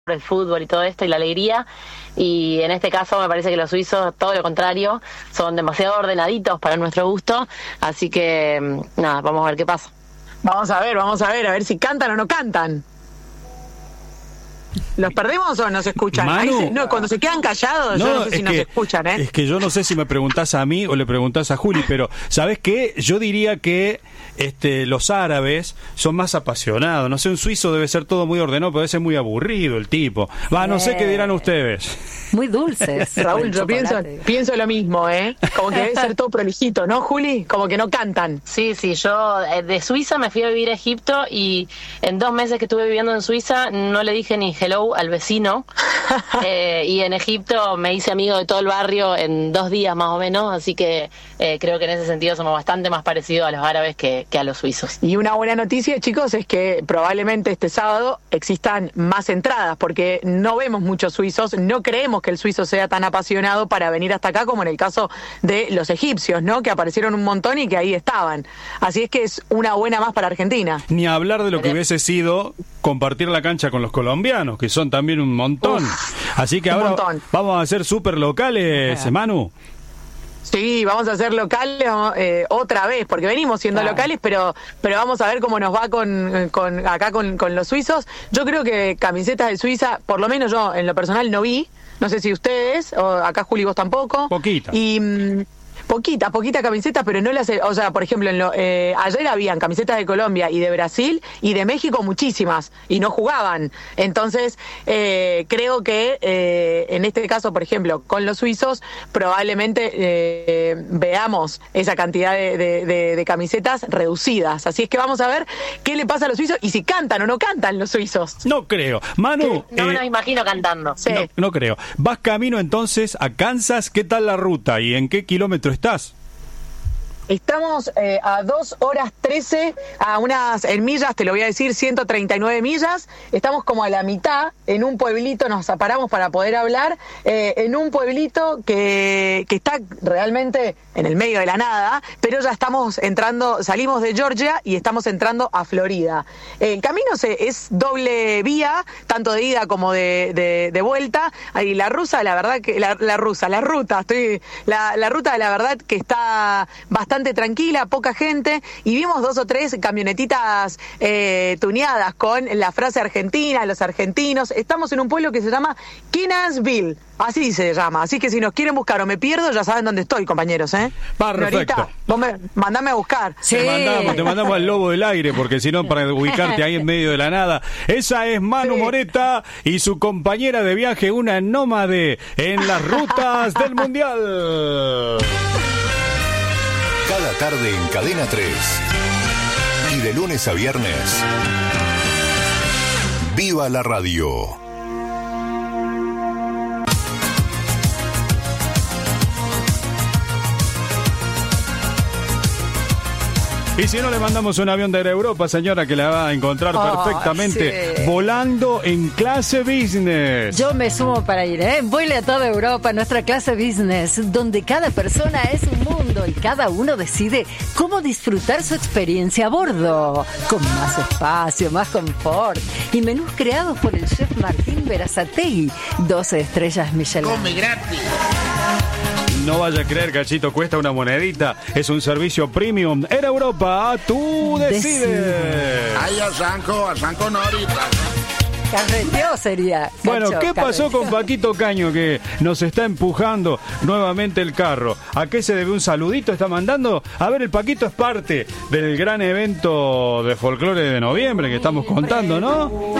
el fútbol y todo esto y la alegría, y en este caso me parece que los suizos, todo lo contrario, son demasiado ordenaditos para nuestro gusto, así que nada, vamos a ver qué pasa. Vamos a ver si cantan o no cantan. ¿Los perdemos o nos escuchan? Manu, no, cuando se quedan callados, yo no sé si nos escuchan, ¿eh? Es que yo no sé si me preguntás a mí o le preguntás a Juli, pero ¿sabés qué? Yo diría que los árabes son más apasionados. No sé, un suizo debe ser todo muy ordenado, pero debe ser muy aburrido el tipo. No sé qué dirán ustedes. Muy dulces. Raúl, yo pienso lo mismo, ¿eh? Como que debe ser todo prolijito, ¿no, Juli? Como que no cantan. Sí, yo de Suiza me fui a vivir a Egipto y en 2 meses que estuve viviendo en Suiza no le dije ni hello al vecino. Y en Egipto me hice amigo de todo el barrio en 2 días más o menos, así que creo que en ese sentido somos bastante más parecidos a los árabes que a los suizos. Y una buena noticia, chicos, es que probablemente este sábado existan más entradas, porque no vemos muchos suizos, no creemos que el suizo sea tan apasionado para venir hasta acá como en el caso de los egipcios, ¿no? Que aparecieron un montón y que ahí estaban. Así es que es una buena más para Argentina. Ni hablar de lo que hubiese sido compartir la cancha con los colombianos, que son también un montón. Así que ahora vamos a ser súper locales, Manu. Sí, vamos a ser locales otra vez, porque venimos siendo locales, pero vamos a ver cómo nos va con los suizos. Yo creo que camisetas de Suiza, por lo menos yo en lo personal no vi, no sé si ustedes, o acá Juli vos tampoco. Poquita. Y poquita camiseta, pero no las, o sea, por ejemplo, ayer habían camisetas de Colombia y de Brasil y de México muchísimas y no jugaban. Entonces, creo que en este caso, por ejemplo, con los suizos, probablemente veamos esa cantidad de camisetas reducidas. Así es que vamos a ver qué le pasa a los suizos y si cantan o no cantan los suizos. No creo. Manu. No me los imagino cantando. Sí. No creo. Vas camino entonces a Kansas. ¿Qué tal la ruta y en qué kilómetro estás? Estamos a 2 horas 13, en millas, te lo voy a decir, 139 millas. Estamos como a la mitad, en un pueblito, nos paramos para poder hablar, en un pueblito que está realmente en el medio de la nada, pero ya estamos entrando, salimos de Georgia y estamos entrando a Florida. El camino es doble vía, tanto de ida como de vuelta. Y la ruta, la verdad que la ruta, la verdad que está bastante tranquila, poca gente, y vimos 2 o 3 camionetitas tuneadas con la frase argentina, los argentinos. Estamos en un pueblo que se llama Kenasville, así se llama, así que si nos quieren buscar o me pierdo, ya saben dónde estoy, compañeros, ¿eh? Perfecto. Vos mandame a buscar. Sí. Te mandamos al lobo del aire, porque si no, para ubicarte ahí en medio de la nada. Esa es Manu Moreta y su compañera de viaje, una nómade en las rutas del Mundial. Cada tarde en Cadena 3 y de lunes a viernes, ¡viva la radio! Y si no, le mandamos un avión de Europa, señora, que la va a encontrar perfectamente volando en clase business. Yo me sumo para ir, ¿eh? Vuele a toda Europa, nuestra clase business, donde cada persona es un mundo y cada uno decide cómo disfrutar su experiencia a bordo, con más espacio, más confort y menús creados por el chef Martín Berazategui, 12 estrellas Michelin. Come gratis. No vaya a creer, cachito, cuesta una monedita. Es un servicio premium. En Europa, tú decides. Ay, arranco no ahorita. Carreteo sería. Bueno, ¿qué pasó con Paquito Caño, que nos está empujando nuevamente el carro? ¿A qué se debe un saludito? ¿Está mandando? A ver, el Paquito es parte del gran evento de folclore de noviembre que estamos contando, ¿no?